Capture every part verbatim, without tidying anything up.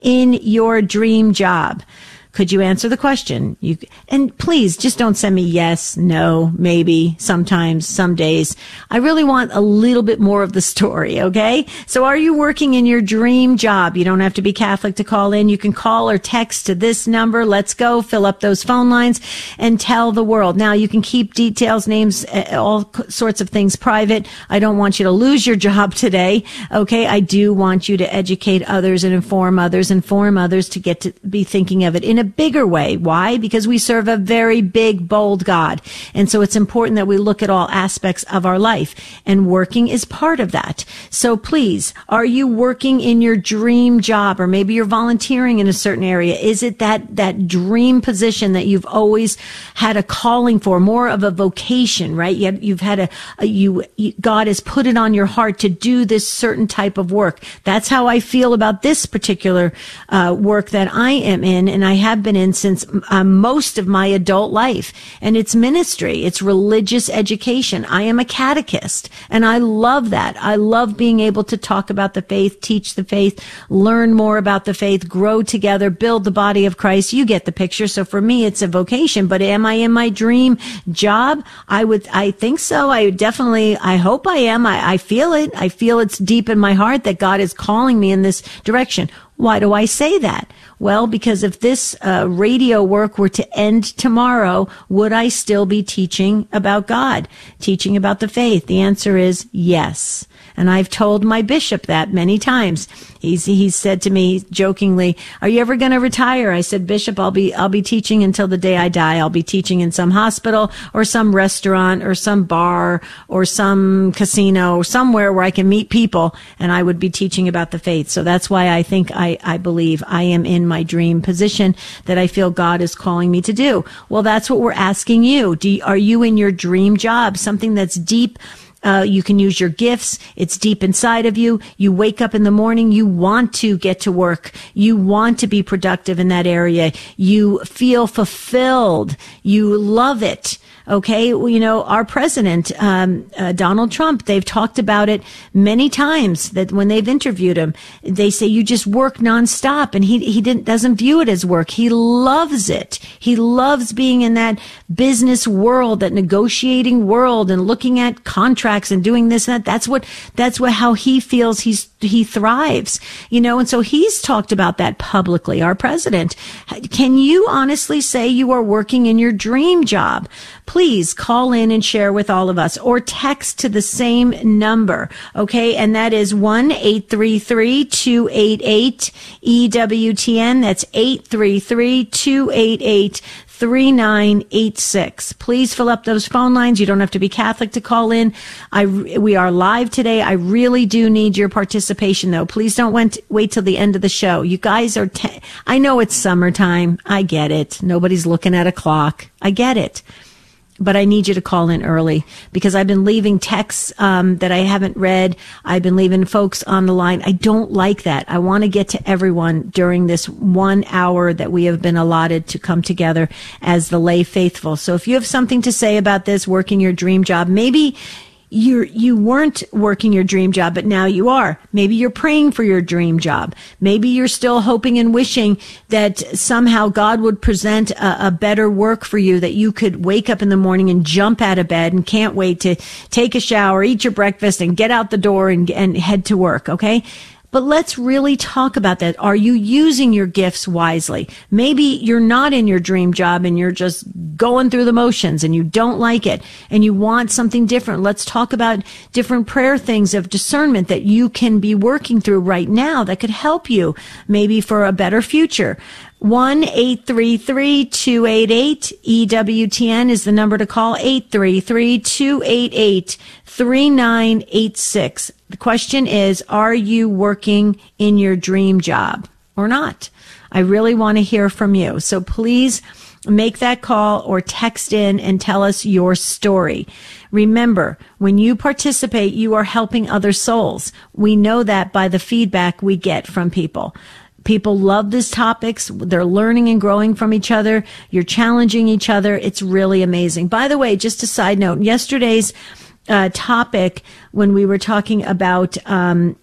in your dream job? Could you answer the question? You, and please just don't send me yes, no, maybe, sometimes, some days. I really want a little bit more of the story, okay? So are you working in your dream job? You don't have to be Catholic to call in. You can call or text to this number. Let's go. Fill up those phone lines and tell the world. Now, you can keep details, names, all sorts of things private. I don't want you to lose your job today, okay? I do want you to educate others and inform others, inform others to get to be thinking of it in a bigger way. Why? Because we serve a very big, bold God. And so it's important that we look at all aspects of our life. And working is part of that. So please, are you working in your dream job? Or maybe you're volunteering in a certain area. Is it that, that dream position that you've always had a calling for, more of a vocation, right? You have, you've had a, a you, you, God has put it on your heart to do this certain type of work. That's how I feel about this particular uh, work that I am in. And I have been in since uh, most of my adult life. And it's ministry. It's religious education. I am a catechist, and I love that. I love being able to talk about the faith, teach the faith, learn more about the faith, grow together, build the body of Christ. You get the picture. So for me, it's a vocation. But am I in my dream job? I would, I think so. I definitely, I hope I am. I, I feel it. I feel it's deep in my heart that God is calling me in this direction. Why do I say that? Well, because if this uh, radio work were to end tomorrow, would I still be teaching about God, teaching about the faith? The answer is yes. And I've told my bishop that many times. He's, he's said to me jokingly, are you ever going to retire? I said, Bishop, I'll be, I'll be teaching until the day I die. I'll be teaching in some hospital or some restaurant or some bar or some casino or somewhere where I can meet people, and I would be teaching about the faith. So that's why I think I, I believe I am in my dream position that I feel God is calling me to do. Well, that's what we're asking you. Do you, are you in your dream job? Something that's deep. Uh, you can use your gifts. It's deep inside of you. You wake up in the morning. You want to get to work. You want to be productive in that area. You feel fulfilled. You love it. Okay. Well, you know, our president, um, uh, Donald Trump, they've talked about it many times that when they've interviewed him, they say you just work nonstop, and he, he didn't, doesn't view it as work. He loves it. He loves being in that business world, that negotiating world, and looking at contracts and doing this and that. That's what, that's what, how he feels he's, he thrives, you know, and so he's talked about that publicly, our president. Can you honestly say you are working in your dream job? Please call in and share with all of us, or text to the same number, okay? And that is one eight three three, two eight eight, E W T N. That's eight three three, two eight eight, three nine eight six. Please fill up those phone lines. You don't have to be Catholic to call in. I, we are live today. I really do need your participation, though. Please don't wait, wait till the end of the show. You guys are, te- I know it's summertime. I get it. Nobody's looking at a clock. I get it. But I need you to call in early, because I've been leaving texts um, that I haven't read. I've been leaving folks on the line. I don't like that. I want to get to everyone during this one hour that we have been allotted to come together as the lay faithful. So if you have something to say about this, working your dream job, maybe you you weren't working your dream job, but now you are. Maybe you're praying for your dream job. Maybe you're still hoping and wishing that somehow God would present a, a better work for you, that you could wake up in the morning and jump out of bed and can't wait to take a shower, eat your breakfast, and get out the door and, and head to work, okay? But let's really talk about that. Are you using your gifts wisely? Maybe you're not in your dream job and you're just going through the motions and you don't like it and you want something different. Let's talk about different prayer things of discernment that you can be working through right now that could help you maybe for a better future. one eight three three, two eight eight, E W T N is the number to call. eight three three, two eight eight, three nine eight six. The question is, are you working in your dream job or not? I really want to hear from you. So please make that call or text in and tell us your story. Remember, when you participate, you are helping other souls. We know that by the feedback we get from people. People love these topics. They're learning and growing from each other. You're challenging each other. It's really amazing. By the way, just a side note, yesterday's uh, topic when we were talking about um,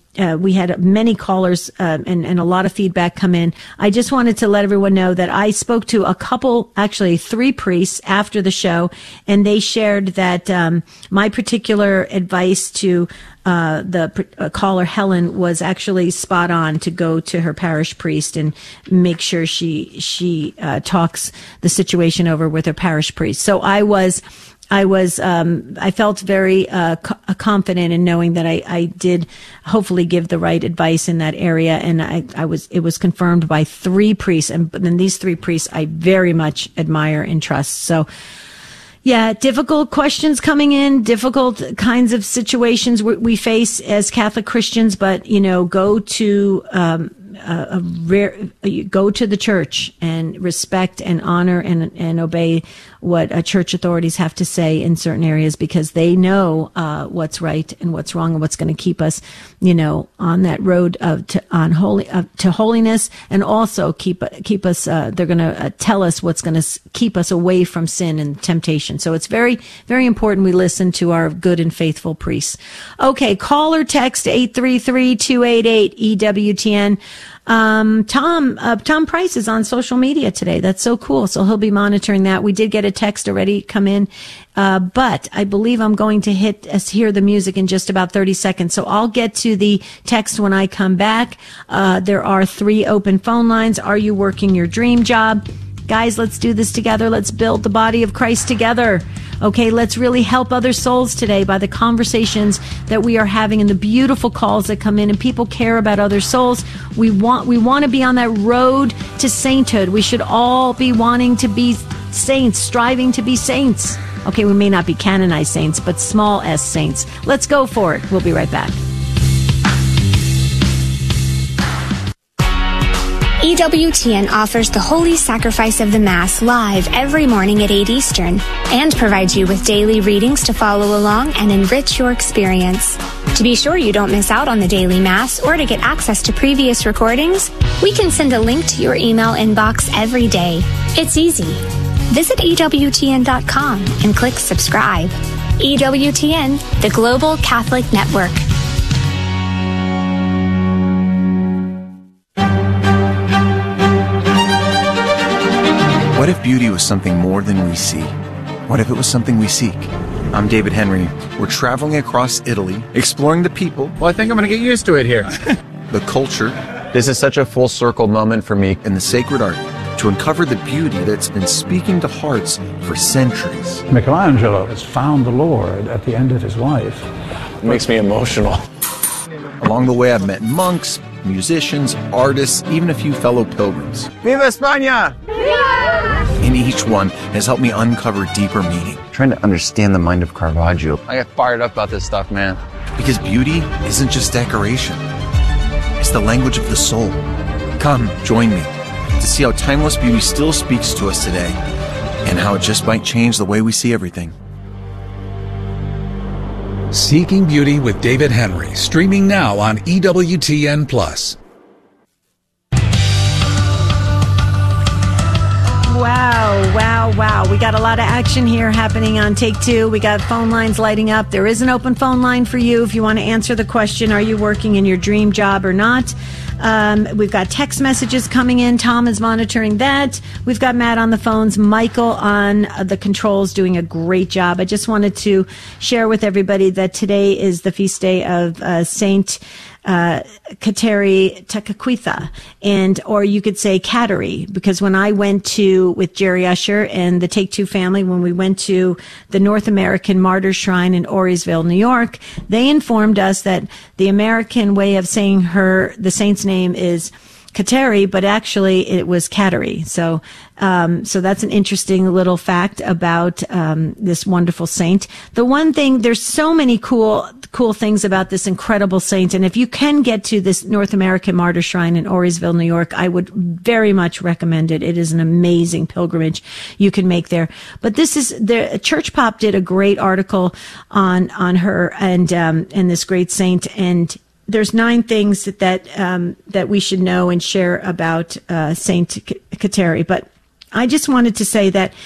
Uh, we had many callers uh, and, and a lot of feedback come in. I just wanted to let everyone know that I spoke to a couple, actually three priests after the show, and they shared that um, my particular advice to uh, the uh, caller, Helen, was actually spot on, to go to her parish priest and make sure she she uh, talks the situation over with her parish priest. So I was... I was, um, I felt very, uh, co- confident in knowing that I, I did hopefully give the right advice in that area. And I, I was, it was confirmed by three priests. And then these three priests I very much admire and trust. So, yeah, difficult questions coming in, difficult kinds of situations we, we face as Catholic Christians, but, you know, go to, um, a, a rare, you go to the church and respect and honor and, and obey what uh, church authorities have to say in certain areas, because they know uh, what's right and what's wrong and what's going to keep us, you know, on that road of to, on holy uh, to holiness, and also keep keep us. Uh, they're going to uh, tell us what's going to keep us away from sin and temptation. So it's very very important we listen to our good and faithful priests. Okay, call or text eight three three, two eight eight, E W T N. Um, Tom, uh, Tom Price is on social media today. That's so cool. So he'll be monitoring that. We did get a text already come in. Uh, but I believe I'm going to hit us hear the music in just about thirty seconds. So I'll get to the text when I come back. Uh, there are three open phone lines. Are you working your dream job? Guys, let's do this together. Let's build the body of Christ together. Okay, let's really help other souls today by the conversations that we are having and the beautiful calls that come in, and people care about other souls. We want we want to be on that road to sainthood. We should all be wanting to be saints, striving to be saints. Okay, we may not be canonized saints, but small s saints. Let's go for it. We'll be right back. E W T N offers the Holy Sacrifice of the Mass live every morning at eight Eastern and provides you with daily readings to follow along and enrich your experience. To be sure you don't miss out on the daily Mass or to get access to previous recordings, we can send a link to your email inbox every day. It's easy. Visit E W T N dot com and click subscribe. E W T N, the Global Catholic Network. What if beauty was something more than we see? What if it was something we seek? I'm David Henry. We're traveling across Italy, exploring the people. Well, I think I'm going to get used to it here. The culture. This is such a full circle moment for me. And the sacred art to uncover the beauty that's been speaking to hearts for centuries. Michelangelo has found the Lord at the end of his life. It makes me emotional. Along the way, I've met monks, musicians, artists, even a few fellow pilgrims. Viva España! And each one has helped me uncover deeper meaning. Trying to understand the mind of Caravaggio. I get fired up about this stuff, man. Because beauty isn't just decoration. It's the language of the soul. Come, join me to see how timeless beauty still speaks to us today and how it just might change the way we see everything. Seeking Beauty with David Henry, streaming now on E W T N plus. Wow, wow, wow. We got a lot of action here happening on Take Two. We got phone lines lighting up. There is an open phone line for you if you want to answer the question, are you working in your dream job or not? Um, we've got text messages coming in. Tom is monitoring that. We've got Matt on the phones. Michael on uh, the controls doing a great job. I just wanted to share with everybody that today is the feast day of uh, Saint uh, Kateri Tekakwitha, and or you could say Kateri, because when I went to with Jerry Usher and the Take Two family, when we went to the North American Martyr Shrine in Orisville, New York, they informed us that the American way of saying her the saint's name is Kateri, but actually it was Kateri. So, um, so that's an interesting little fact about um, this wonderful saint. The one thing, there's so many cool, cool things about this incredible saint, and if you can get to this North American Martyr Shrine in Orisville, New York, I would very much recommend it. It is an amazing pilgrimage you can make there. But this is the Church Pop did a great article on on her and um, and this great saint, and there's nine things that that, um, that we should know and share about uh, Saint Kateri. But I just wanted to say that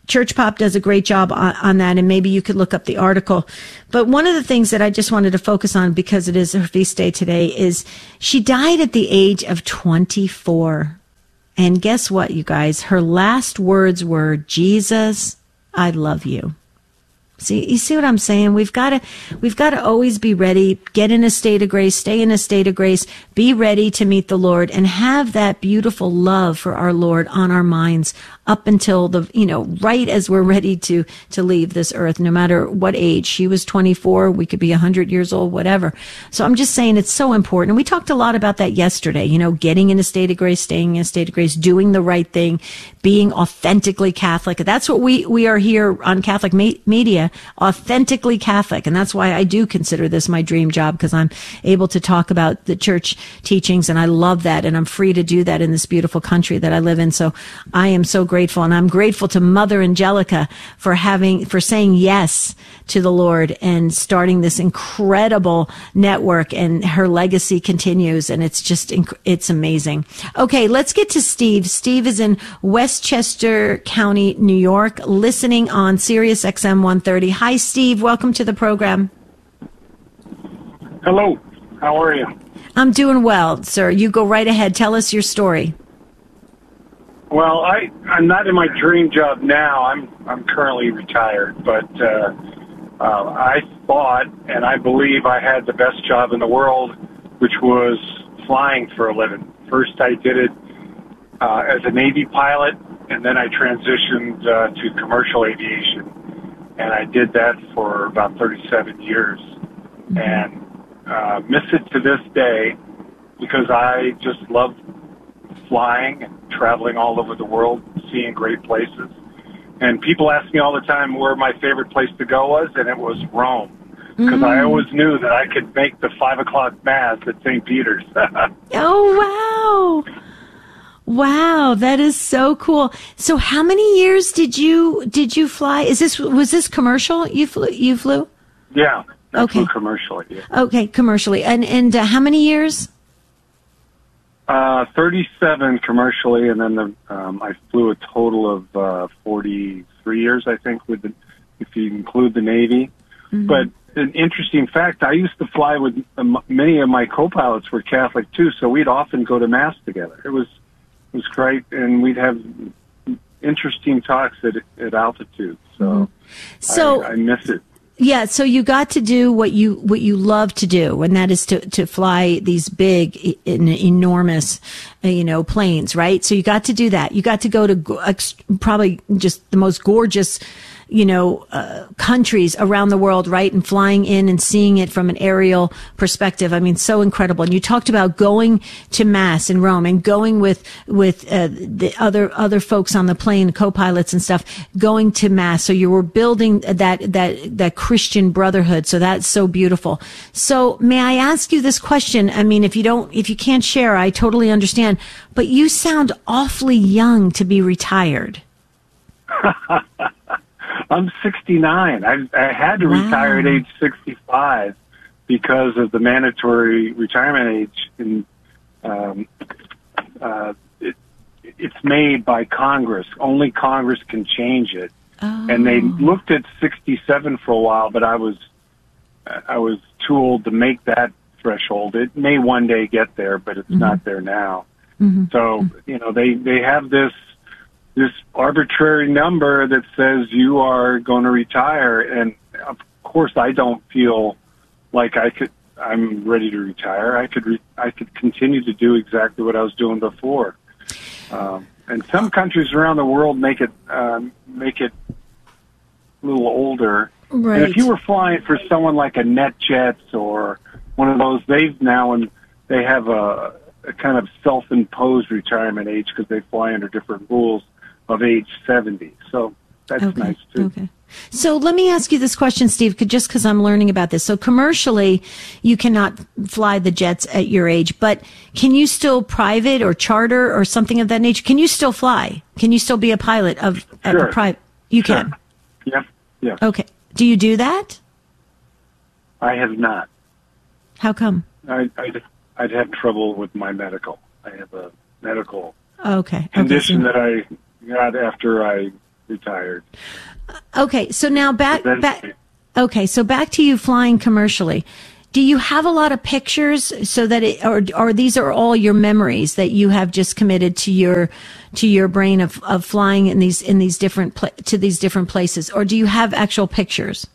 Church Pop does a great job on, on that, and maybe you could look up the article. But one of the things that I just wanted to focus on, because it is her feast day today, is she died at the age of twenty-four. And guess what, you guys? Her last words were, "Jesus, I love you." See, you see what I'm saying? We've got to, we've got to always be ready, get in a state of grace, stay in a state of grace, be ready to meet the Lord, and have that beautiful love for our Lord on our minds up until the, you know, right as we're ready to, to leave this earth, no matter what age. She was twenty-four. We could be a hundred years old, whatever. So I'm just saying it's so important. And we talked a lot about that yesterday, you know, getting in a state of grace, staying in a state of grace, doing the right thing, being authentically Catholic. That's what we, we are here on Catholic me- media, authentically Catholic. And that's why I do consider this my dream job, because I'm able to talk about the church teachings, and I love that. And I'm free to do that in this beautiful country that I live in. So I am so grateful. And I'm grateful to Mother Angelica for having, for saying yes to the Lord and starting this incredible network, and her legacy continues. And it's just, inc- it's amazing. Okay, let's get to Steve. Steve is in Westchester County, New York, listening on Sirius X M one thirty. Hi, Steve. Welcome to the program. Hello. How are you? I'm doing well, sir. You go right ahead. Tell us your story. Well, I, I'm not in my dream job now. I'm I'm currently retired, but uh, uh, I thought and I believe I had the best job in the world, which was flying for a living. First, I did it uh, as a Navy pilot, and then I transitioned uh, to commercial aviation, and I did that for about thirty-seven years, mm-hmm. and uh, miss it to this day because I just love flying and traveling all over the world, seeing great places. And people ask me all the time where my favorite place to go was, and it was Rome. Because mm. I always knew that I could make the five o'clock mass at Saint Peter's. Oh, wow. Wow, that is so cool. So how many years did you did you fly? Is this was this commercial you flew you flew? Yeah. I okay. flew commercially. Yeah. Okay, commercially. And and uh, how many years? Uh, thirty-seven commercially, and then the, um, I flew a total of uh, forty-three years, I think, with the, if you include the Navy. Mm-hmm. But an interesting fact, I used to fly with um, many of my co-pilots were Catholic too, so we'd often go to Mass together. It was it was great, and we'd have interesting talks at, at altitude. So, mm-hmm. so I, I miss it. Yeah, so you got to do what you what you love to do, and that is to to fly these big, enormous, you know, planes, right? So you got to do that. You got to go to probably just the most gorgeous, you know, uh, countries around the world, right? And flying in and seeing it from an aerial perspective. I mean, so incredible. And you talked about going to Mass in Rome and going with, with, uh, the other, other folks on the plane, co-pilots and stuff, going to Mass. So you were building that, that, that Christian brotherhood. So that's so beautiful. So may I ask you this question? I mean, if you don't, if you can't share, I totally understand, but you sound awfully young to be retired. I'm sixty-nine. I, I had to wow. retire at age sixty-five because of the mandatory retirement age. And um, uh, it, it's made by Congress. Only Congress can change it. Oh. And they looked at sixty-seven for a while, but I was I was too old to make that threshold. It may one day get there, but it's mm-hmm. not there now. Mm-hmm. So, you know, they, they have this this arbitrary number that says you are going to retire. And of course, I don't feel like I could, I'm ready to retire. I could, re, I could continue to do exactly what I was doing before. Um, and some countries around the world make it, um, make it a little older. Right. And if you were flying for someone like a NetJets or one of those, they've now, and they have a, a kind of self-imposed retirement age because they fly under different rules of age seventy. So that's okay. nice too. Okay. So let me ask you this question, Steve, just because I'm learning about this. So commercially, you cannot fly the jets at your age, but can you still private or charter or something of that nature? Can you still fly? Can you still be a pilot of, of sure. a private? You sure. can. Yeah. Yeah. Okay. Do you do that? I have not. How come? I, I'd, I'd have trouble with my medical. I have a medical okay. condition okay, so- that I got after I retired. Okay, so now back Then- back. Okay, so back to you flying commercially. Do you have a lot of pictures so that it, or, or these are all your memories that you have just committed to your, to your brain of, of flying in these, in these different, pla- to these different places? Or do you have actual pictures?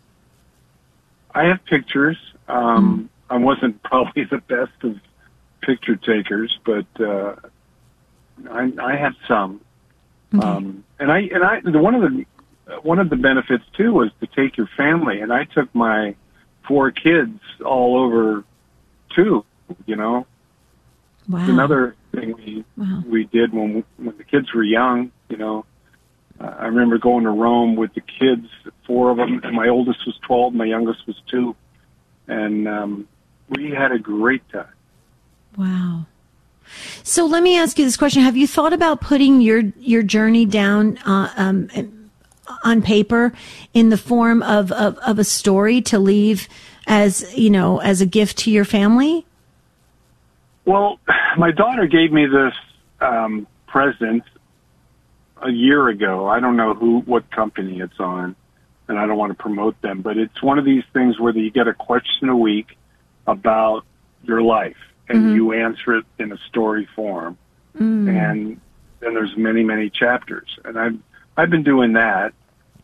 I have pictures. Um, mm. I wasn't probably the best of picture takers, but, uh, I, I have some. Okay. Um, and I, and I, the, one of the, one of the benefits too was to take your family, and I took my four kids all over too, you know. Wow. It's another thing we wow. we did when when the kids were young, you know. Uh, I remember going to Rome with the kids, four of them, and my oldest was twelve, my youngest was two, and um, we had a great time. Wow. So let me ask you this question: have you thought about putting your your journey down uh, um, on paper in the form of, of, of a story to leave as, you know, as a gift to your family? Well, my daughter gave me this um, present a year ago. I don't know who, what company it's on, and I don't want to promote them, but it's one of these things where you get a question a week about your life, and mm-hmm. you answer it in a story form. Mm. And then there's many, many chapters. And I've, I've been doing that.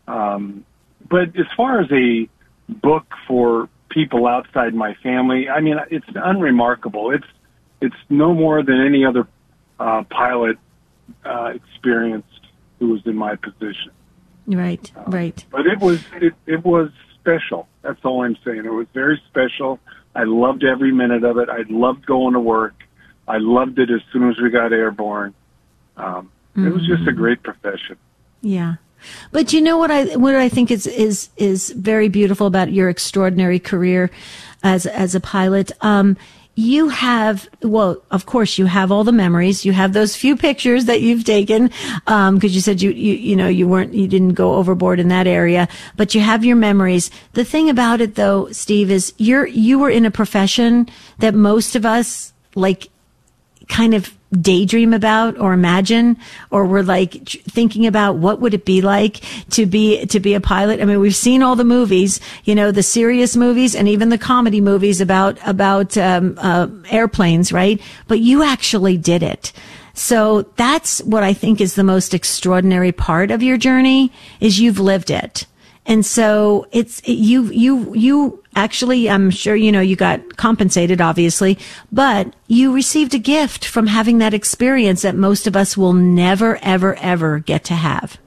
Um, but as far as a book for people outside my family, I mean, it's unremarkable. It's, it's no more than any other, uh, pilot, uh, experienced who was in my position. Right, um, right. But it was, it, it was special. That's all I'm saying. It was very special. I loved every minute of it. I loved going to work. I loved it as soon as we got airborne. Um, mm-hmm. It was just a great profession. Yeah. But you know what I what I think is is is very beautiful about your extraordinary career as as a pilot. Um, you have, well, of course, you have all the memories. You have those few pictures that you've taken, um, because you said you you you know you weren't you didn't go overboard in that area. But you have your memories. The thing about it, though, Steve, is you're you were in a profession that most of us like kind of daydream about or imagine, or we're like thinking about what would it be like to be to be a pilot. I mean, we've seen all the movies, you know, the serious movies and even the comedy movies about about um, uh, airplanes, right? But you actually did it. So that's what I think is the most extraordinary part of your journey, is you've lived it. And so it's you you you actually, I'm sure, you know, you got compensated, obviously, but you received a gift from having that experience that most of us will never, ever, ever get to have.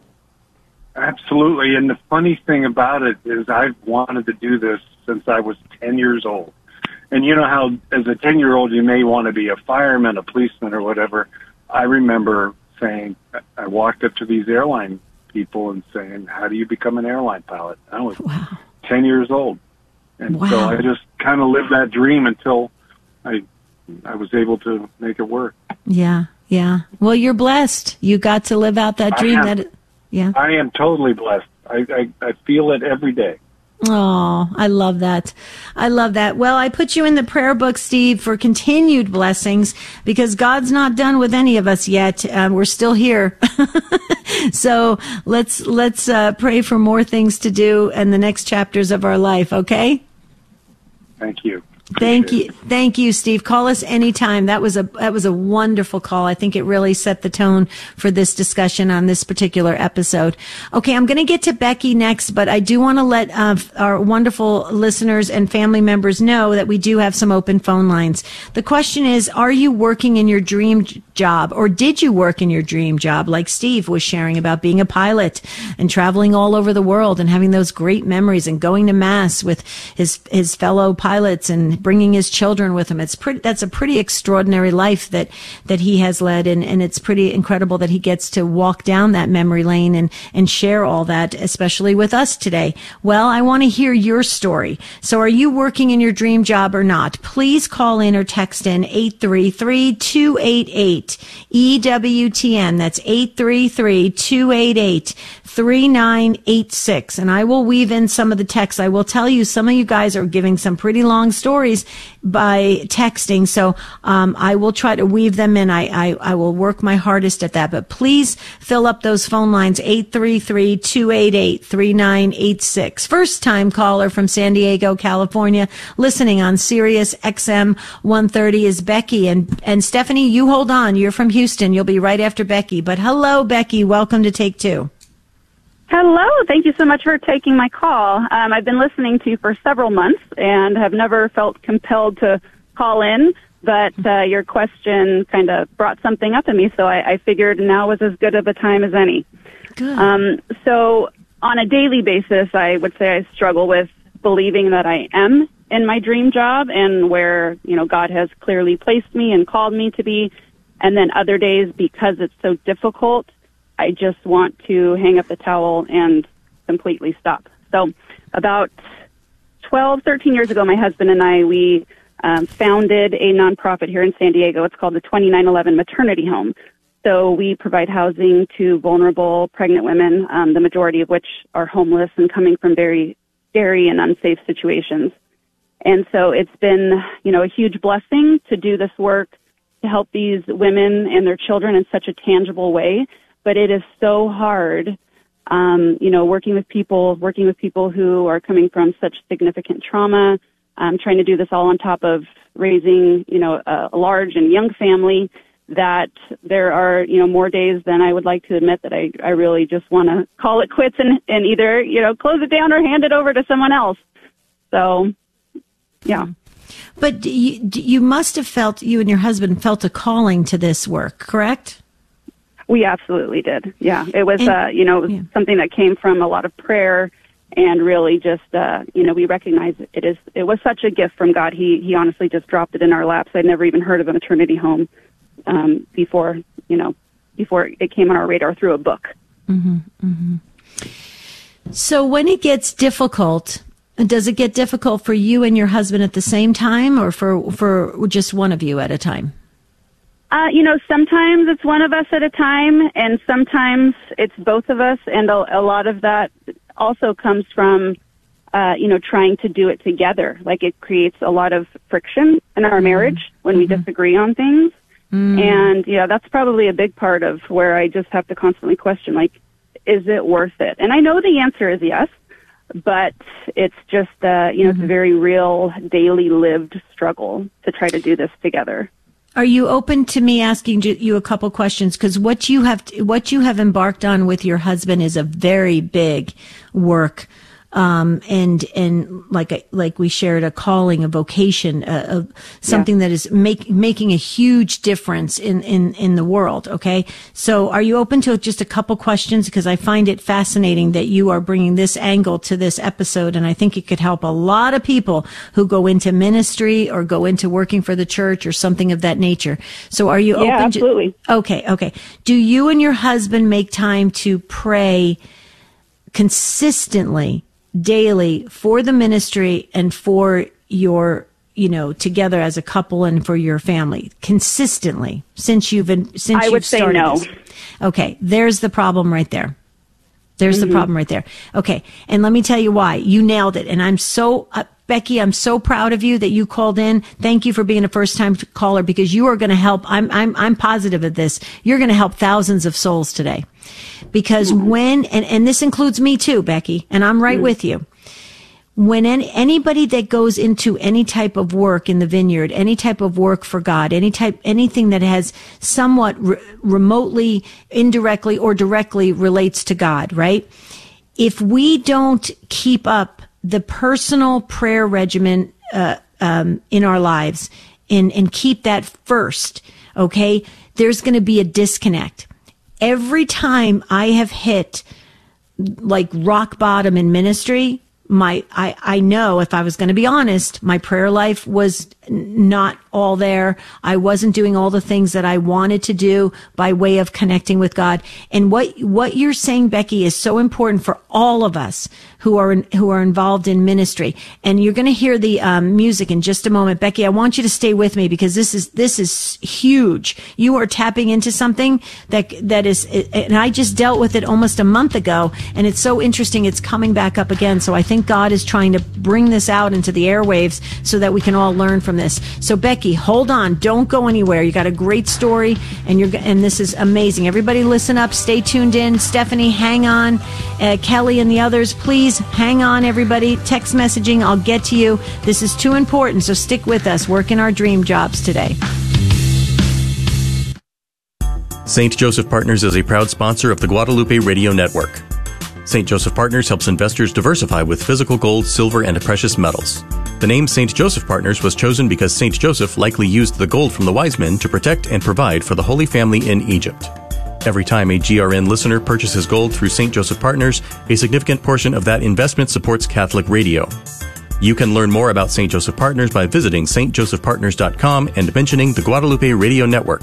Absolutely. And the funny thing about it is I've wanted to do this since I was ten years old. And you know how as a ten-year-old you may want to be a fireman, a policeman, or whatever. I remember saying, I walked up to these airline people and saying, how do you become an airline pilot? I was wow. ten years old. And wow. so I just kind of lived that dream until I I was able to make it work. Yeah, yeah. Well, you're blessed. You got to live out that dream. Am, that yeah. I am totally blessed. I, I, I feel it every day. Oh, I love that. I love that. Well, I put you in the prayer book, Steve, for continued blessings, because God's not done with any of us yet. Uh, we're still here. So let's let's uh, pray for more things to do in the next chapters of our life, okay? Thank you. Thank you. Thank you, Steve. Call us anytime. That was a, that was a wonderful call. I think it really set the tone for this discussion on this particular episode. Okay. I'm going to get to Becky next, but I do want to let uh, our wonderful listeners and family members know that we do have some open phone lines. The question is, are you working in your dream job, or did you work in your dream job like Steve was sharing about being a pilot and traveling all over the world and having those great memories and going to mass with his, his fellow pilots and bringing his children with him? It's pretty, that's a pretty extraordinary life that, that he has led. And, and it's pretty incredible that he gets to walk down that memory lane and, and share all that, especially with us today. Well, I want to hear your story. So are you working in your dream job or not? Please call in or text in eight three three, two eight eight, E W T N. That's eight three three, two eight eight, three nine eight six. And I will weave in some of the texts. I will tell you, some of you guys are giving some pretty long stories stories by texting. So, um, I will try to weave them in. I, I, I will work my hardest at that, but please fill up those phone lines, eight three three, two eight eight, three nine eight six. First time caller from San Diego, California, listening on Sirius X M one thirty is Becky. And, and Stephanie, you hold on. You're from Houston. You'll be right after Becky. But hello, Becky. Welcome to Take Two. Hello. Thank you so much for taking my call. Um, I've been listening to you for several months and have never felt compelled to call in, but uh, your question kind of brought something up in me, so I, I figured now was as good of a time as any. Good. Um, so on a daily basis, I would say I struggle with believing that I am in my dream job and where, you know, God has clearly placed me and called me to be. And then other days, because it's so difficult, I just want to hang up the towel and completely stop. So about twelve, thirteen years ago, my husband and I, we um, founded a nonprofit here in San Diego. It's called the twenty-nine eleven Maternity Home. So we provide housing to vulnerable pregnant women, um, the majority of which are homeless and coming from very scary and unsafe situations. And so it's been, you know, a huge blessing to do this work, to help these women and their children in such a tangible way. But it is so hard, um, you know, working with people, working with people who are coming from such significant trauma, um, trying to do this all on top of raising, you know, a, a large and young family, that there are, you know, more days than I would like to admit that I, I really just want to call it quits and, and either, you know, close it down or hand it over to someone else. So, yeah. But you, you must have felt, you and your husband felt a calling to this work, correct? We absolutely did. Yeah. It was, and, uh, you know, it was yeah. something that came from a lot of prayer and really just, uh, you know, we recognize it is, it was such a gift from God. He, he honestly just dropped it in our laps. I'd never even heard of a maternity home, um, before, you know, before it came on our radar through a book. Mm-hmm, mm-hmm. So when it gets difficult, does it get difficult for you and your husband at the same time, or for, for just one of you at a time? Uh, you know, sometimes it's one of us at a time, and sometimes it's both of us, and a, a lot of that also comes from, uh, you know, trying to do it together. Like, it creates a lot of friction in our marriage when mm-hmm. we disagree on things. Mm. And, yeah, that's probably a big part of where I just have to constantly question, like, is it worth it? And I know the answer is yes, but it's just, uh, you know, mm-hmm. it's a very real, daily lived struggle to try to do this together. Are you open to me asking you a couple questions? Because what you have, what you have embarked on with your husband is a very big work. Um, and, and like, like we shared, a calling, a vocation, a, a something yeah. that is make, making a huge difference in, in, in the world. Okay. So are you open to just a couple questions? Because I find it fascinating that you are bringing this angle to this episode. And I think it could help a lot of people who go into ministry or go into working for the church or something of that nature. So are you yeah, open absolutely. to, okay. Okay. Do you and your husband make time to pray consistently, daily, for the ministry and for your, you know, together as a couple and for your family consistently since you've been, since I you've would say started no. this? Okay. There's the problem right there. There's mm-hmm. the problem right there. Okay. And let me tell you why. You nailed it. And I'm so, uh, Becky, I'm so proud of you that you called in. Thank you for being a first time caller, because you are going to help. I'm, I'm, I'm positive of this. You're going to help thousands of souls today, because mm-hmm. when, and, and this includes me too, Becky, and I'm right mm-hmm. with you. When any, anybody that goes into any type of work in the vineyard, any type of work for God, any type, anything that has somewhat re- remotely, indirectly, or directly relates to God, right? If we don't keep up the personal prayer regimen uh, um, in our lives and, and keep that first, okay, there's going to be a disconnect. Every time I have hit like rock bottom in ministry, my I, I know, if I was going to be honest, my prayer life was not all there. I wasn't doing all the things that I wanted to do by way of connecting with God. And what what you're saying, Becky, is so important for all of us who are in, who are involved in ministry. And you're going to hear the um, music in just a moment. Becky, I want you to stay with me, because this is this is huge. You are tapping into something that that is, and I just dealt with it almost a month ago, and it's so interesting. It's coming back up again. So I think think God is trying to bring this out into the airwaves so that we can all learn from this. So Becky, hold on. Don't go anywhere. You got a great story, and you're and this is amazing. Everybody listen up. Stay tuned in. Stephanie, hang on. Uh, Kelly and the others, please hang on, everybody. Text messaging. I'll get to you. This is too important, so stick with us. Work in our dream jobs today. Saint Joseph Partners is a proud sponsor of the Guadalupe Radio Network. Saint Joseph Partners helps investors diversify with physical gold, silver, and precious metals. The name Saint Joseph Partners was chosen because Saint Joseph likely used the gold from the wise men to protect and provide for the Holy Family in Egypt. Every time a G R N listener purchases gold through Saint Joseph Partners, a significant portion of that investment supports Catholic radio. You can learn more about Saint Joseph Partners by visiting s t joseph partners dot com and mentioning the Guadalupe Radio Network.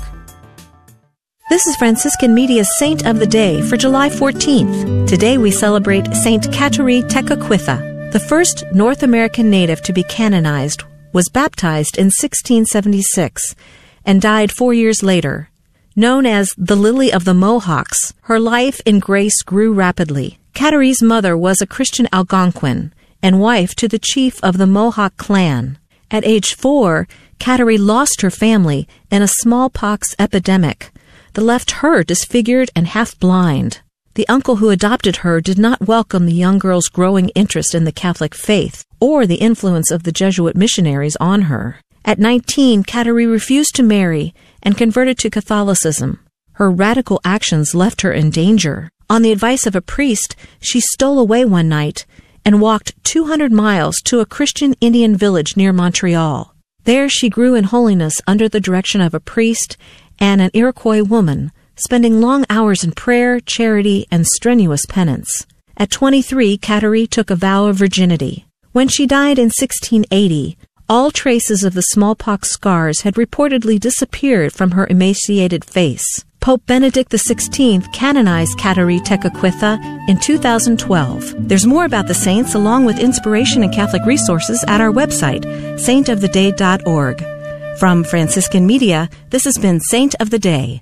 This is Franciscan Media's Saint of the Day for July fourteenth. Today we celebrate Saint Kateri Tekakwitha. The first North American native to be canonized was baptized in sixteen seventy-six and died four years later. Known as the Lily of the Mohawks, her life in grace grew rapidly. Kateri's mother was a Christian Algonquin and wife to the chief of the Mohawk clan. At age four, Kateri lost her family in a smallpox epidemic that left her disfigured and half-blind. The uncle who adopted her did not welcome the young girl's growing interest in the Catholic faith or the influence of the Jesuit missionaries on her. At nineteen, Kateri refused to marry and converted to Catholicism. Her radical actions left her in danger. On the advice of a priest, she stole away one night and walked two hundred miles to a Christian Indian village near Montreal. There she grew in holiness under the direction of a priest and an Iroquois woman, spending long hours in prayer, charity, and strenuous penance. At twenty-three, Kateri took a vow of virginity. When she died in sixteen eighty, all traces of the smallpox scars had reportedly disappeared from her emaciated face. Pope Benedict the sixteenth canonized Kateri Tekakwitha in two thousand twelve. There's more about the saints along with inspiration and Catholic resources at our website, saint of the day dot org. From Franciscan Media, this has been Saint of the Day.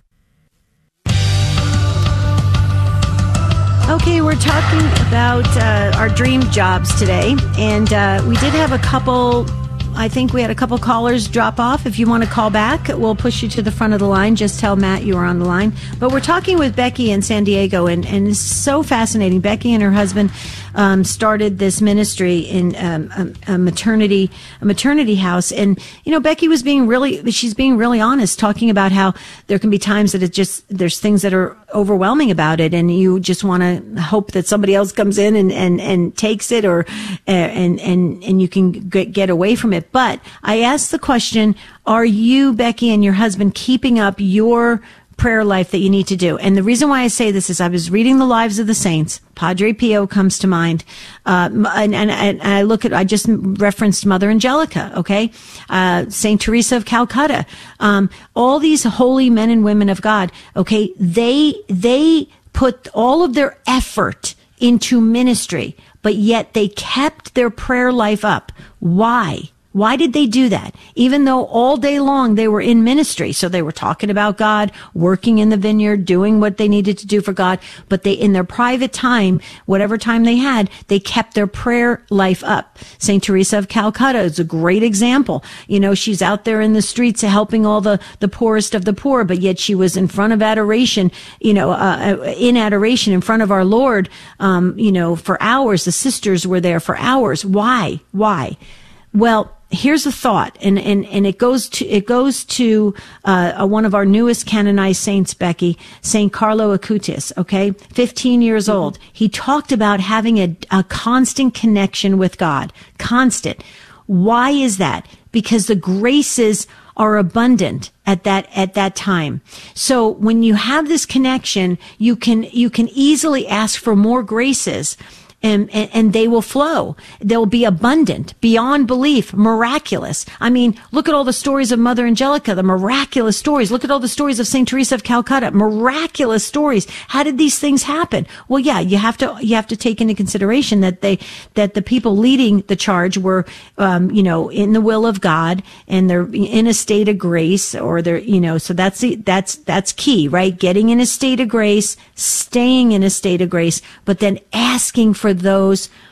Okay, we're talking about uh, our dream jobs today, and uh, we did have a couple, I think we had a couple callers drop off. If you want to call back, we'll push you to the front of the line. Just tell Matt you are on the line. But we're talking with Becky in San Diego, and, and it's so fascinating. Becky and her husband um, started this ministry in um, a, a maternity a maternity house. And, you know, Becky was being really, she's being really honest, talking about how there can be times that it just, there's things that are overwhelming about it, and you just want to hope that somebody else comes in and, and, and takes it, or uh, and, and, and you can get, get away from it. But I asked the question, are you, Becky, and your husband keeping up your prayer life that you need to do? And the reason why I say this is I was reading the lives of the saints. Padre Pio comes to mind. Uh, and, and, and I look at, I just referenced Mother Angelica, okay? Uh, Saint Teresa of Calcutta. Um, all these holy men and women of God, okay? They, they put all of their effort into ministry, but yet they kept their prayer life up. Why? Why did they do that? Even though all day long they were in ministry. So they were talking about God, working in the vineyard, doing what they needed to do for God. But they, in their private time, whatever time they had, they kept their prayer life up. Saint Teresa of Calcutta is a great example. You know, she's out there in the streets helping all the, the poorest of the poor, but yet she was in front of adoration, you know, uh, in adoration in front of our Lord, um, you know, for hours. The sisters were there for hours. Why? Why? Well, here's a thought, and, and, and it goes to, it goes to, uh, one of our newest canonized saints, Becky, Saint Carlo Acutis, okay? fifteen years mm-hmm. old. He talked about having a, a constant connection with God. Constant. Why is that? Because the graces are abundant at that, at that time. So when you have this connection, you can, you can easily ask for more graces. And, and, and they will flow. They'll be abundant, beyond belief, miraculous. I mean, look at all the stories of Mother Angelica, the miraculous stories. Look at all the stories of Saint Teresa of Calcutta, miraculous stories. How did these things happen? Well, yeah, you have to, you have to take into consideration that they, that the people leading the charge were, um, you know, in the will of God, and they're in a state of grace, or they're, you know, so that's the, that's, that's key, right? Getting in a state of grace, staying in a state of grace, but then asking for those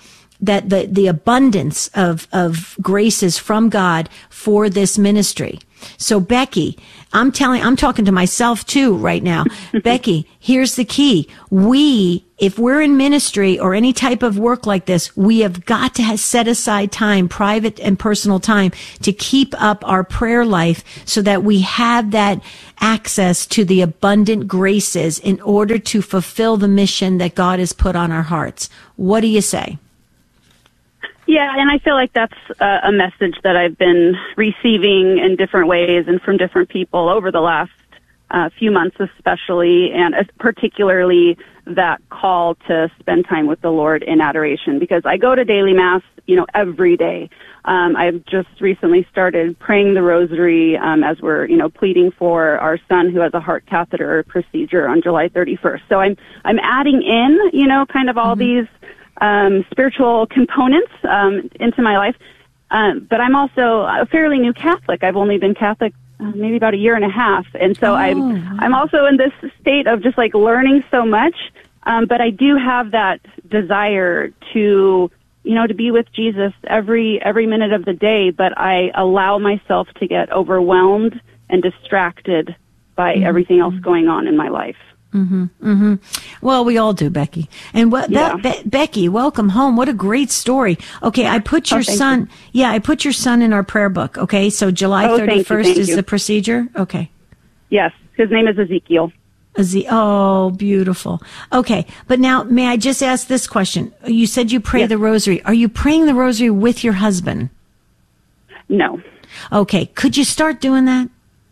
that the, the abundance of, of graces from God for this ministry. So Becky, I'm telling, I'm talking to myself too right now. Becky, here's the key. We, if we're in ministry or any type of work like this, we have got to have set aside time, private and personal time, to keep up our prayer life so that we have that access to the abundant graces in order to fulfill the mission that God has put on our hearts. What do you say? Yeah, and I feel like that's uh, a message that I've been receiving in different ways and from different people over the last uh, few months especially, and particularly that call to spend time with the Lord in adoration, because I go to daily Mass, you know, every day. Um, I've just recently started praying the rosary um, as we're, you know, pleading for our son who has a heart catheter procedure on July thirty-first. So I'm I'm adding in, you know, kind of all mm-hmm. these Um, spiritual components um, into my life, um, but I'm also a fairly new Catholic. I've only been Catholic uh, maybe about a year and a half, and so oh, I'm wow. I'm also in this state of just like learning so much. Um, but I do have that desire to, you know, to be with Jesus every every minute of the day. But I allow myself to get overwhelmed and distracted by mm-hmm. everything else going on in my life. Mm-hmm, mm-hmm. Well, we all do, Becky. And what, yeah. that, Be- Becky, welcome home. What a great story. Okay, I put your oh, son, you. yeah, I put your son in our prayer book. Okay, so July oh, thirty-first thank you, thank is you. the procedure? Okay. Yes, his name is Ezekiel. Eze- oh, beautiful. Okay, but now, may I just ask this question? You said you pray yes. the rosary. Are you praying the rosary with your husband? No. Okay, could you start doing that?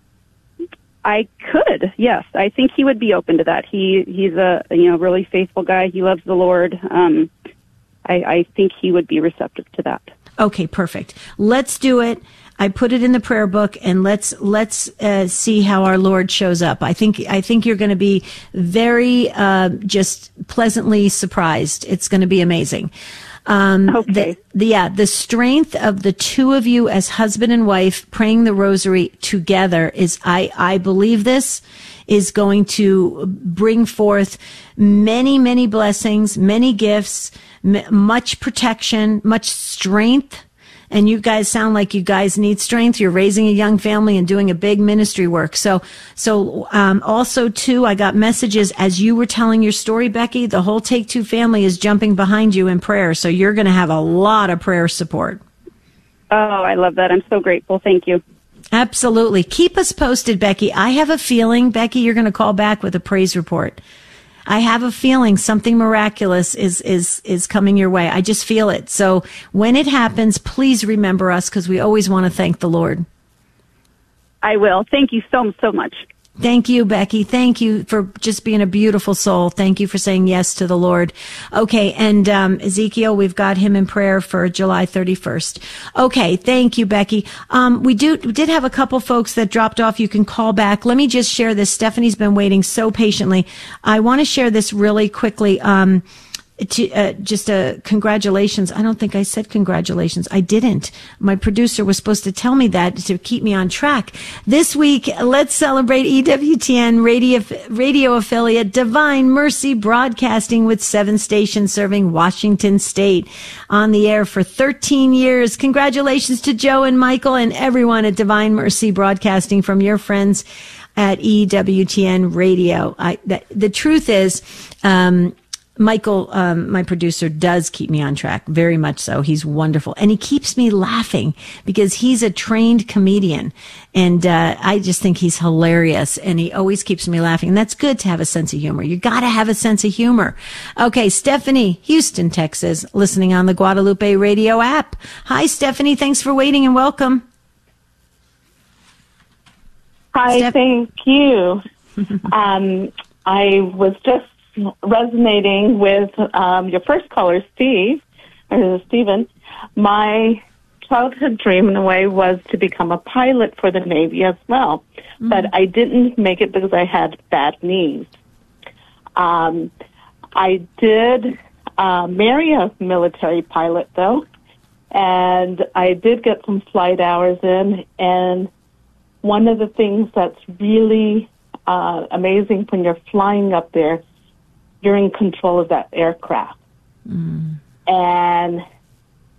I could, yes. I think he would be open to that. He he's a you know really faithful guy. He loves the Lord. Um, I, I think he would be receptive to that. Okay, perfect. Let's do it. I put it in the prayer book, and let's let's uh, see how our Lord shows up. I think I think you're going to be very uh, just pleasantly surprised. It's going to be amazing. Um, okay. The, the, yeah, the strength of the two of you as husband and wife praying the rosary together is, I, I believe this is going to bring forth many, many blessings, many gifts, m- much protection, much strength. And you guys sound like you guys need strength. You're raising a young family and doing a big ministry work. So, so, um, also too, I got messages as you were telling your story, Becky, the whole Take Two family is jumping behind you in prayer. So you're going to have a lot of prayer support. Oh, I love that. I'm so grateful. Thank you. Absolutely. Keep us posted, Becky. I have a feeling, Becky, you're going to call back with a praise report. I have a feeling something miraculous is, is, is coming your way. I just feel it. So when it happens, please remember us, because we always want to thank the Lord. I will. Thank you so, so much. Thank you, Becky. Thank you for just being a beautiful soul. Thank you for saying yes to the Lord. Okay. And, um, Ezekiel, we've got him in prayer for July thirty-first. Okay. Thank you, Becky. Um, we do, we did have a couple folks that dropped off. You can call back. Let me just share this. Stephanie's been waiting so patiently. I want to share this really quickly. Um, To, uh, just a congratulations. I don't think I said congratulations. I didn't. My producer was supposed to tell me that to keep me on track. This week, let's celebrate E W T N radio, radio affiliate Divine Mercy Broadcasting, with seven stations serving Washington State, on the air for thirteen years. Congratulations to Joe and Michael and everyone at Divine Mercy Broadcasting from your friends at E W T N Radio. I, the, the truth is, um, Michael, um, my producer, does keep me on track, very much so. He's wonderful. And he keeps me laughing because he's a trained comedian. And uh, I just think he's hilarious. And he always keeps me laughing. And that's good to have a sense of humor. You got to have a sense of humor. Okay, Stephanie, Houston, Texas, listening on the Guadalupe Radio app. Hi, Stephanie. Thanks for waiting and welcome. Hi, Steph- thank you. um, I was just resonating with um, your first caller, Steve, or Stephen. My childhood dream, in a way, was to become a pilot for the Navy as well. Mm-hmm. But I didn't make it because I had bad knees. Um, I did uh, marry a military pilot, though, and I did get some flight hours in. And one of the things that's really uh, amazing when you're flying up there, you're in control of that aircraft. Mm. And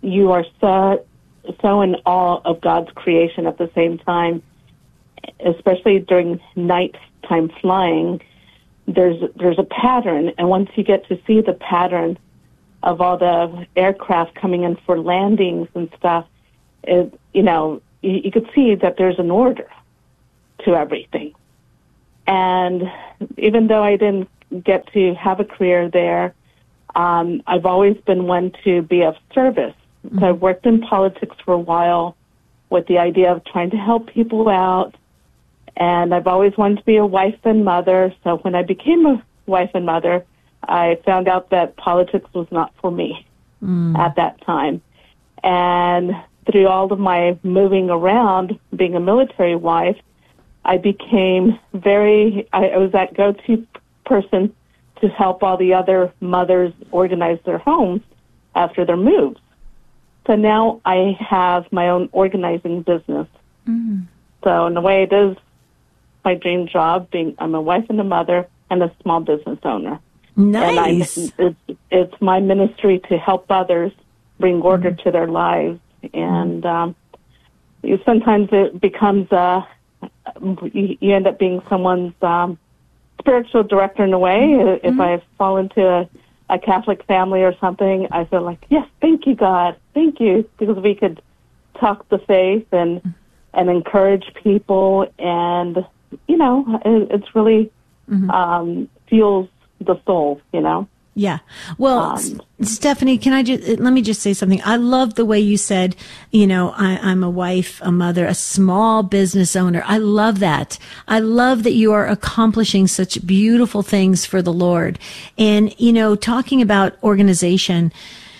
you are so, so in awe of God's creation at the same time, especially during nighttime flying. There's there's a pattern, and once you get to see the pattern of all the aircraft coming in for landings and stuff, it, you know, you, you could see that there's an order to everything. And even though I didn't get to have a career there, um, I've always been one to be of service. Mm-hmm. So I've worked in politics for a while with the idea of trying to help people out. And I've always wanted to be a wife and mother. So when I became a wife and mother, I found out that politics was not for me mm. at that time. And through all of my moving around, being a military wife, I became very, I, I was that go-to person to help all the other mothers organize their homes after their moves. So now I have my own organizing business. Mm. So in a way, it is my dream job. Being, I'm a wife and a mother and a small business owner. Nice. And I, it's, it's my ministry to help others bring order mm. to their lives. And um, you, sometimes it becomes, uh, you, you end up being someone's um, spiritual director in a way. Mm-hmm. If I fall into a, a Catholic family or something, I feel like, yes, thank you, God. Thank you. Because we could talk the faith and, mm. and encourage people, and you know, it, it's really mm-hmm. um, fuels the soul, you know? Yeah. Well, um, Stephanie, can I just, let me just say something. I love the way you said, you know, I, I'm a wife, a mother, a small business owner. I love that. I love that you are accomplishing such beautiful things for the Lord. And, you know, talking about organization,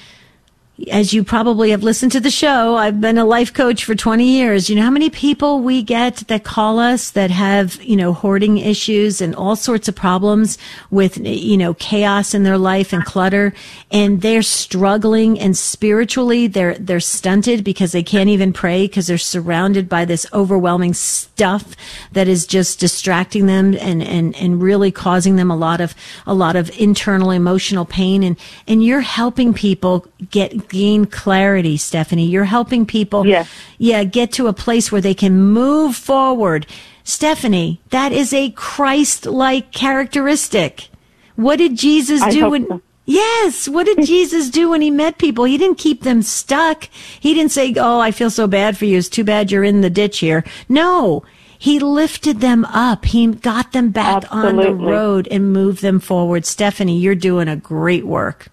as you probably have listened to the show, I've been a life coach for twenty years. You know how many people we get that call us that have, you know, hoarding issues and all sorts of problems with, you know, chaos in their life and clutter, and they're struggling, and spiritually they're, they're stunted because they can't even pray because they're surrounded by this overwhelming stuff that is just distracting them and, and, and really causing them a lot of, a lot of internal emotional pain. And, and you're helping people get, gain clarity, Stephanie. You're helping people, yes. yeah, get to a place where they can move forward. Stephanie, that is a Christ-like characteristic. What did Jesus I do hope when, so. yes, what did Jesus do when he met people? He didn't keep them stuck. He didn't say, oh, I feel so bad for you. It's too bad you're in the ditch here. No, he lifted them up. He got them back Absolutely. on the road and moved them forward. Stephanie, you're doing a great work.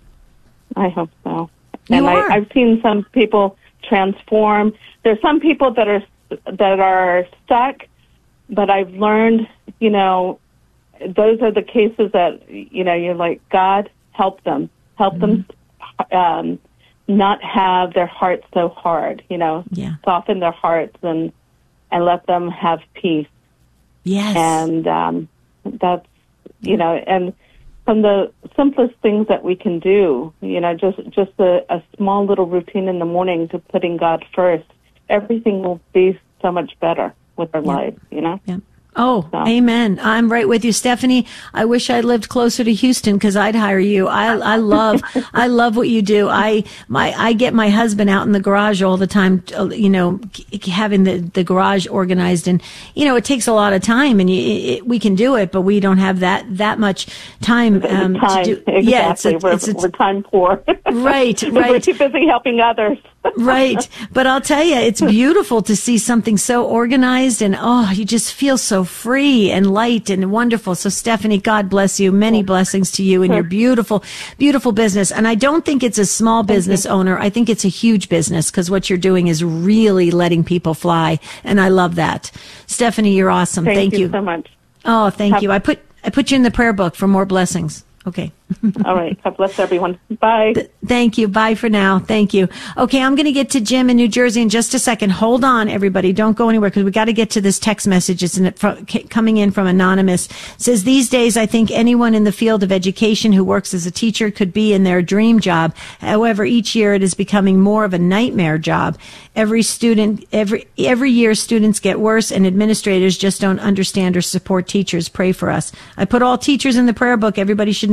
I hope so. You and are. I, I've seen some people transform. There's some people that are that are stuck, but I've learned, you know, those are the cases that, you know, you're like, God, help them, help mm-hmm. them, um, not have their hearts so hard. You know, yeah. soften their hearts and and let them have peace. Yes, and um, that's, you know, and. From the simplest things that we can do, you know, just just a, a small little routine in the morning to putting God first, everything will be so much better with our yeah. lives, you know? Yeah. Oh, so. Amen. I'm right with you, Stephanie. I wish I lived closer to Houston because I'd hire you. I, I love, I love what you do. I, my, I get my husband out in the garage all the time, you know, having the, the garage organized, and, you know, it takes a lot of time, and you, it, we can do it, but we don't have that, that much time, um, time. to do. Exactly. Yeah, it's a, we're, it's a, we're time poor. Right, right. We're too busy helping others. Right. But I'll tell you, it's beautiful to see something so organized, and oh, you just feel so free and light and wonderful. So Stephanie, God bless you. Many blessings to you and your beautiful, beautiful business. And I don't think it's a small business owner. I think it's a huge business, because what you're doing is really letting people fly. And I love that. Stephanie, you're awesome. Thank, thank you you so much. Oh, thank Have- you. I put, I put you in the prayer book for more blessings. Okay. All right. God bless everyone. Bye. Th- thank you. Bye for now. Thank you. Okay, I'm going to get to Jim in New Jersey in just a second. Hold on, everybody. Don't go anywhere, because we got to get to this text message. It's in, from, coming in from Anonymous. It says, these days, I think anyone in the field of education who works as a teacher could be in their dream job. However, each year it is becoming more of a nightmare job. Every student, every, every year students get worse, and administrators just don't understand or support teachers. Pray for us. I put all teachers in the prayer book. Everybody should know I love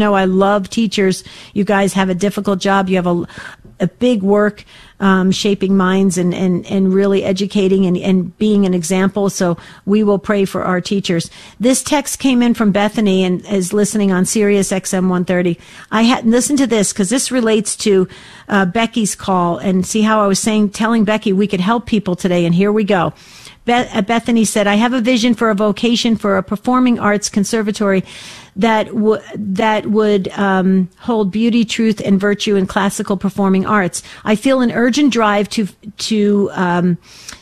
love teachers. You guys have a difficult job. You have a, a big work, um, shaping minds and, and, and really educating and, and being an example. So we will pray for our teachers. This text came in from Bethany and is listening on Sirius X M one thirty. I had, listen to this because this relates to, uh, Becky's call, and see how I was saying, telling Becky we could help people today. And here we go. Bethany said, I have a vision for a vocation for a performing arts conservatory that w- that would um, hold beauty, truth, and virtue in classical performing arts. I feel an urgent drive to to um,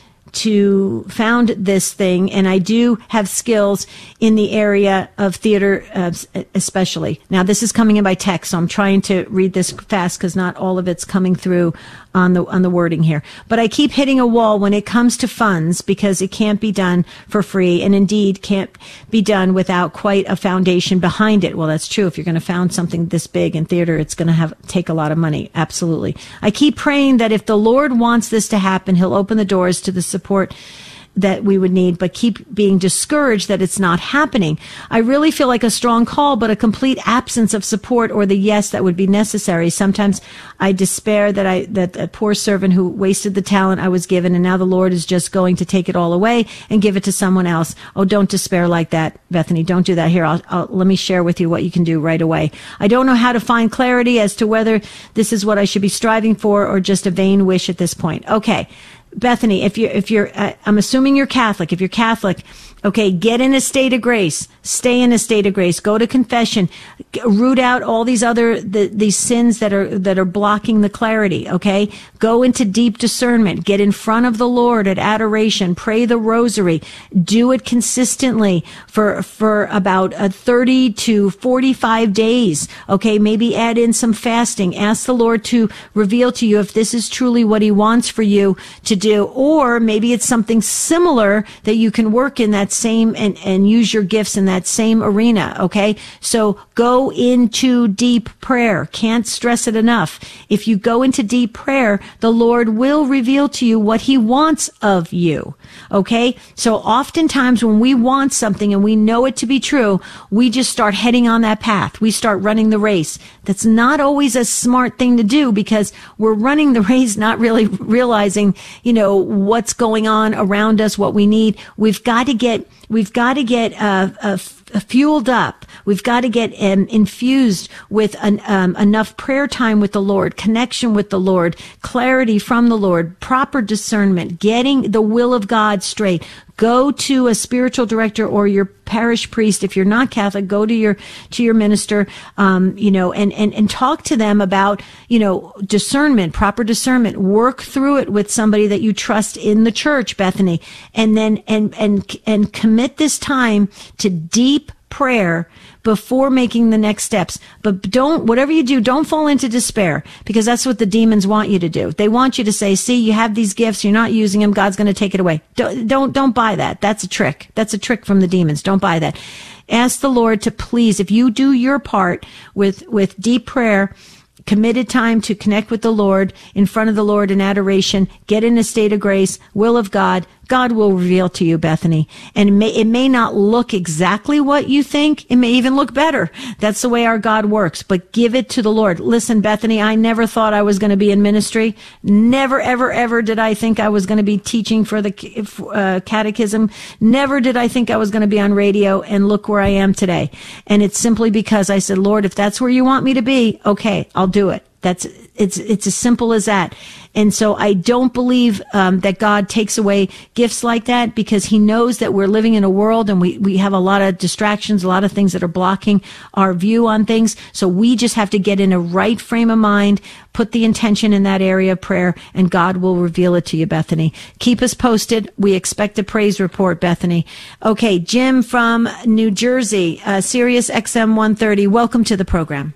to found this thing, and I do have skills in the area of theater, uh, especially. Now, this is coming in by text, so I'm trying to read this fast because not all of it's coming through on the on the wording here. But I keep hitting a wall when it comes to funds because it can't be done for free, and indeed can't be done without quite a foundation behind it. Well, that's true. If you're going to found something this big in theater, it's going to have take a lot of money. Absolutely. I keep praying that if the Lord wants this to happen, He'll open the doors to the support that we would need, but keep being discouraged that it's not happening. I really feel like a strong call, but a complete absence of support or the yes that would be necessary. Sometimes I despair that I, that a poor servant who wasted the talent I was given, and now the Lord is just going to take it all away and give it to someone else. Oh, don't despair like that, Bethany. Don't do that. Here, I'll, I'll, let me share with you what you can do right away. I don't know how to find clarity as to whether this is what I should be striving for or just a vain wish at this point. Okay. Bethany, if you're, if you're, uh, I'm assuming you're Catholic. If you're Catholic, okay, get in a state of grace. Stay in a state of grace. Go to confession. Root out all these other, the, these sins that are, that are blocking the clarity, okay? Go into deep discernment. Get in front of the Lord at adoration. Pray the rosary. Do it consistently for, for about uh, thirty to forty-five days, okay? Maybe add in some fasting. Ask the Lord to reveal to you if this is truly what He wants for you to do, or maybe it's something similar that you can work in that same and, and use your gifts in that same arena. Okay. So go into deep prayer. Can't stress it enough. If you go into deep prayer, the Lord will reveal to you what He wants of you. Okay. So oftentimes when we want something and we know it to be true, we just start heading on that path. We start running the race. That's not always a smart thing to do because we're running the race, not really realizing, you know, what's going on around us, what we need. We've got to get, we've got to get, uh, uh, fueled up. We've got to get um, infused with an, um, enough prayer time with the Lord, connection with the Lord, clarity from the Lord, proper discernment, getting the will of God straight. Go to a spiritual director or your parish priest. If you're not Catholic, go to your, to your minister, um, you know, and, and, and talk to them about, you know, discernment, proper discernment. Work through it with somebody that you trust in the church, Bethany, and then, and, and, and commit this time to deep prayer before making the next steps. But don't, whatever you do, don't fall into despair because that's what the demons want you to do. They want you to say, see, you have these gifts, you're not using them, God's going to take it away. Don't, don't, don't buy that. That's a trick. That's a trick from the demons. Don't buy that. Ask the Lord to please, if you do your part with, with deep prayer, committed time to connect with the Lord, in front of the Lord in adoration, get in a state of grace, will of God, God will reveal to you, Bethany. And it may, it may not look exactly what you think. It may even look better. That's the way our God works. But give it to the Lord. Listen, Bethany, I never thought I was going to be in ministry. Never, ever, ever did I think I was going to be teaching for the uh, catechism. Never did I think I was going to be on radio. And look where I am today. And it's simply because I said, Lord, if that's where you want me to be, okay, I'll do it. That's, it's, it's as simple as that. And so I don't believe, um, that God takes away gifts like that because He knows that we're living in a world and we, we have a lot of distractions, a lot of things that are blocking our view on things. So we just have to get in a right frame of mind, put the intention in that area of prayer, and God will reveal it to you, Bethany. Keep us posted. We expect a praise report, Bethany. Okay. Jim from New Jersey, uh, Sirius X M one thirty. Welcome to the program.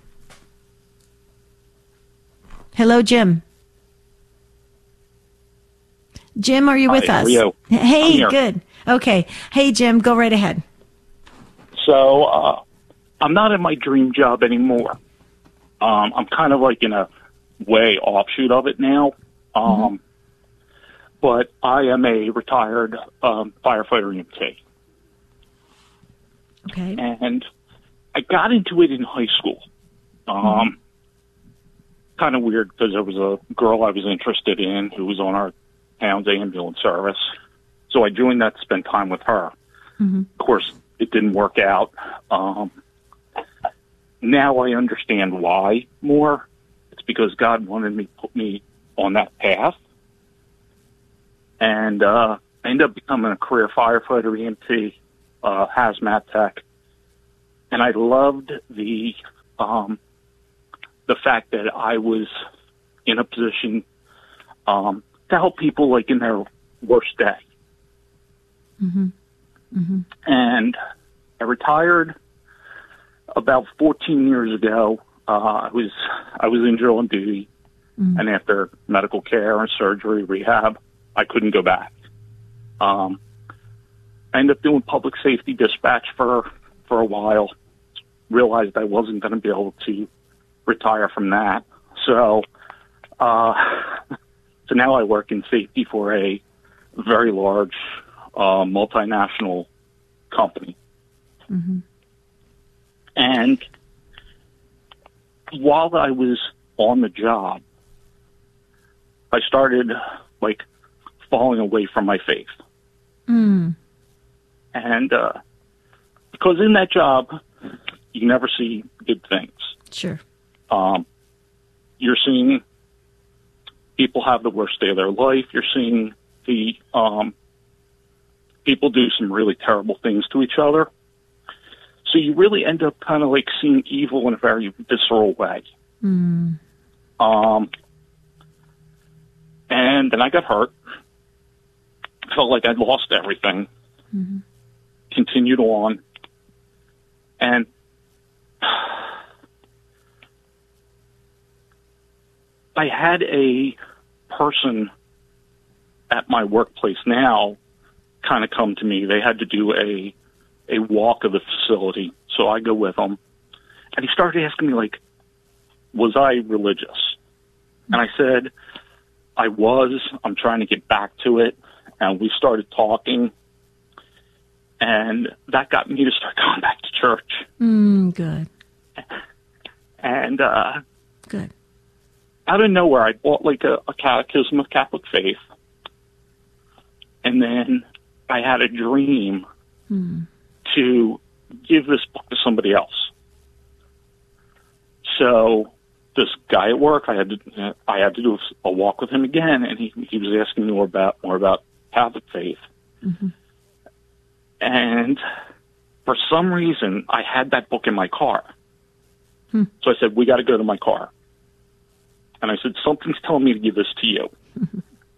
Hello, Jim. Jim, are you with Hi, us? How are you? Hey, good. Okay. Hey, Jim, go right ahead. So, uh, I'm not in my dream job anymore. Um, I'm kind of like in a way offshoot of it now. Um, mm-hmm. But I am a retired um, firefighter E M T. Okay. And I got into it in high school. Um, kind of weird because there was a girl I was interested in who was on our town's ambulance service. So I joined that to spend time with her. Mm-hmm. Of course, it didn't work out. Um, now I understand why more. It's because God wanted me to put me on that path. And uh, I ended up becoming a career firefighter, E M T, uh, hazmat tech. And I loved the um, the fact that I was in a position um, to help people like in their worst day. Mm-hmm. Mm-hmm. And I retired about fourteen years ago. Uh, I was I was in drill and duty, mm-hmm. and after medical care and surgery, rehab, I couldn't go back. Um, I ended up doing public safety dispatch for for a while. Realized I wasn't going to be able to retire from that, so uh, so now I work in safety for a very large uh, multinational company. Mm-hmm. And while I was on the job, I started like falling away from my faith. Mm. And uh, because in that job, you never see good things. Sure. Um, you're seeing people have the worst day of their life. You're seeing the um, people do some really terrible things to each other. So you really end up kind of like seeing evil in a very visceral way. Mm. Um, and then I got hurt. Felt like I'd lost everything. Mm-hmm. Continued on. And I had a person at my workplace now kind of come to me. They had to do a a walk of the facility, so I go with them. And he started asking me, like, was I religious? And I said, I was. I'm trying to get back to it. And we started talking. And that got me to start going back to church. Mm, good. And uh, good. Out of nowhere, I bought like a, a catechism of Catholic faith. And then I had a dream mm. to give this book to somebody else. So this guy at work, I had to I had to do a walk with him again, and he he was asking me more about more about Catholic faith. Mm-hmm. And for some reason, I had that book in my car. Hmm. So I said, we got to go to my car. And I said, something's telling me to give this to you. Mm-hmm.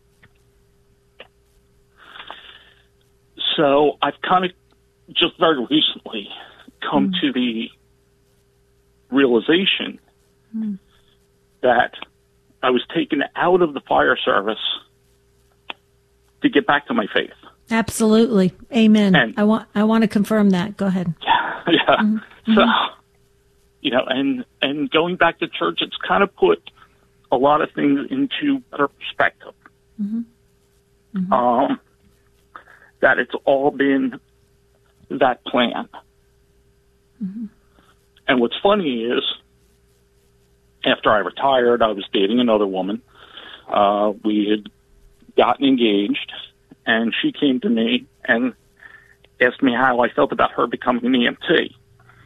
So I've kind of just very recently come mm. to the realization mm. that I was taken out of the fire service to get back to my faith. Absolutely. Amen. And, I want I want to confirm that. Go ahead. Yeah. yeah. Mm-hmm. So, you know, and, and going back to church, it's kind of put a lot of things into better perspective. Mm-hmm. Mm-hmm. Um, that it's all been that plan. Mm-hmm. And what's funny is, after I retired, I was dating another woman. Uh, we had gotten engaged, and she came to me and asked me how I felt about her becoming an E M T.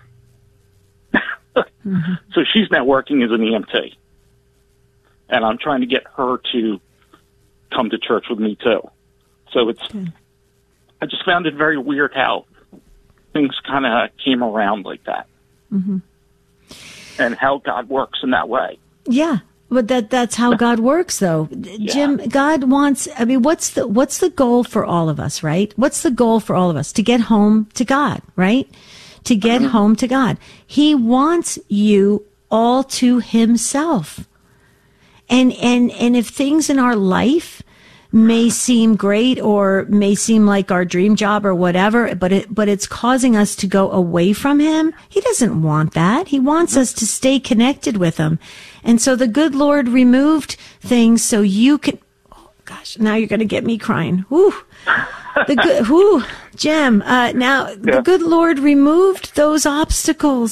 mm-hmm. So she's now working as an E M T. And I'm trying to get her to come to church with me, too. So it's, okay. I just found it very weird how things kind of came around like that. Mm-hmm. And how God works in that way. Yeah. But that that's how God works, though. Yeah. Jim, God wants, I mean, what's the, what's the goal for all of us, right? What's the goal for all of us? To get home to God, right? To get mm-hmm. home to God. He wants you all to himself. And, and, and if things in our life may seem great or may seem like our dream job or whatever, but it, but it's causing us to go away from him, he doesn't want that. He wants us to stay connected with him. And so the good Lord removed things so you can, oh gosh, now you're going to get me crying. Whew. The good, whew, Jim, uh, now yeah. the good Lord removed those obstacles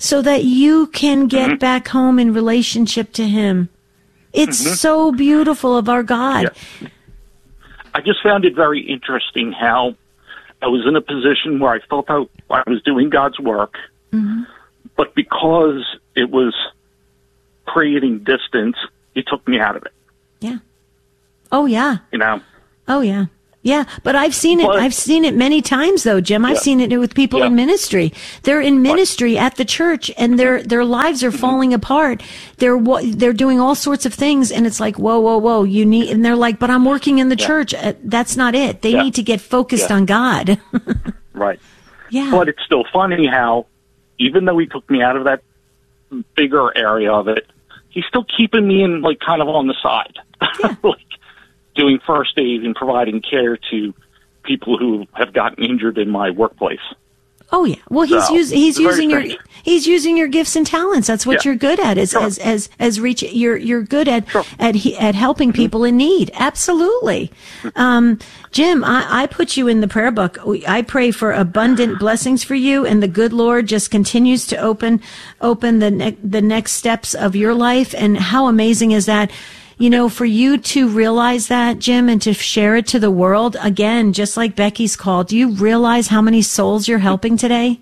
so that you can get Mm-hmm. back home in relationship to him. It's Mm-hmm. so beautiful of our God. Yeah. I just found it very interesting how I was in a position where I felt I, I was doing God's work, Mm-hmm. but because it was creating distance, He took me out of it. Yeah. Oh, yeah. You know? Oh, yeah. Yeah, but I've seen it. But- I've seen it many times, though, Jim. I've Yeah. seen it with people Yeah. in ministry. They're in ministry at the church, and their their lives are Mm-hmm. falling apart. They're wa- they're doing all sorts of things, and it's like, whoa, whoa, whoa. You need, and they're like, but I'm working in the Yeah. church. Uh, that's not it. They Yeah. need to get focused Yeah. on God. Right. Yeah. But it's still funny how, even though He took me out of that bigger area of it, He's still keeping me in, like, kind of on the side. Yeah. Like, doing first aid and providing care to people who have gotten injured in my workplace. Oh yeah. Well, he's So, using he's it's very using your strange. he's using your gifts and talents. That's what Yeah. you're good at. As Sure. as as as reach you're you're good at Sure. at he- at helping people in need. Absolutely. Um, Jim, I, I put you in the prayer book. We- I pray for abundant blessings for you, and the good Lord just continues to open open the ne- the next steps of your life. And how amazing is that? You know, for you to realize that, Jim, and to share it to the world, again, just like Becky's call, do you realize how many souls you're helping today?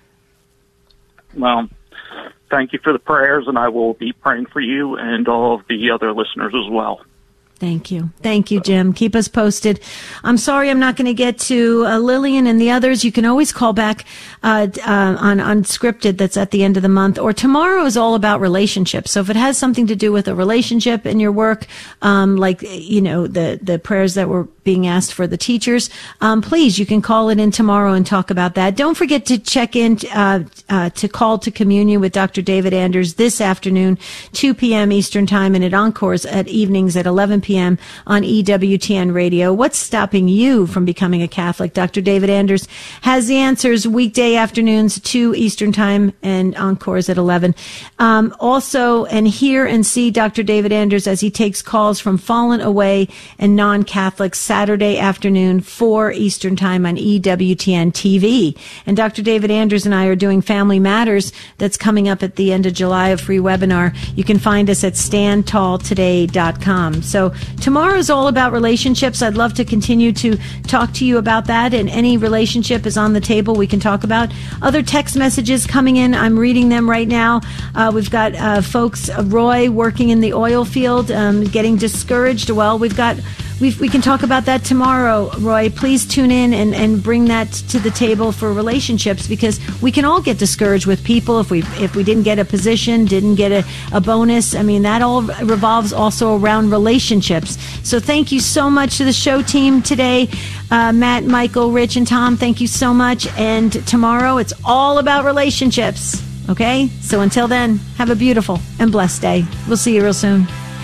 Well, thank you for the prayers, and I will be praying for you and all of the other listeners as well. Thank you. Thank you, Jim. Keep us posted. I'm sorry I'm not going to get to uh, Lillian and the others. You can always call back uh, uh, on Unscripted that's at the end of the month. Or tomorrow is all about relationships. So if it has something to do with a relationship in your work, um, like, you know, the, the prayers that were being asked for the teachers, um, please, you can call it in tomorrow and talk about that. Don't forget to check in uh, uh, to Call to Communion with Doctor David Anders this afternoon, two p.m. Eastern Time, and it encores at evenings at eleven p.m. on E W T N Radio. What's stopping you from becoming a Catholic? Doctor David Anders has the answers weekday afternoons, two Eastern Time, and encores at eleven. Um, also, and hear and see Doctor David Anders as he takes calls from fallen away and non-Catholics Saturday afternoon, four Eastern Time on E W T N T V. And Doctor David Anders and I are doing Family Matters that's coming up at the end of July, a free webinar. You can find us at stand tall today dot com. So tomorrow is all about relationships. I'd love to continue to talk to you about that, and any relationship is on the table we can talk about. Other text messages coming in. I'm reading them right now. Uh, we've got uh, folks, uh, Roy working in the oil field, um, getting discouraged. Well, we've got We've, we can talk about that tomorrow, Roy. Please tune in and, and bring that to the table for relationships, because we can all get discouraged with people if we if we didn't get a position, didn't get a, a bonus. I mean, that all revolves also around relationships. So thank you so much to the show team today. Uh, Matt, Michael, Rich, and Tom, thank you so much. And tomorrow, it's all about relationships. Okay? So until then, have a beautiful and blessed day. We'll see you real soon.